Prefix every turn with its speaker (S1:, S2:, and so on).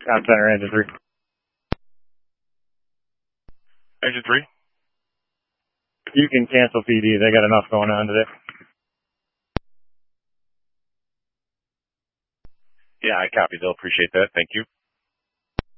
S1: Town Center, Engine 3.
S2: Engine 3?
S1: You can cancel PD. They got enough going on today.
S2: Yeah, I copy. They'll appreciate that. Thank you.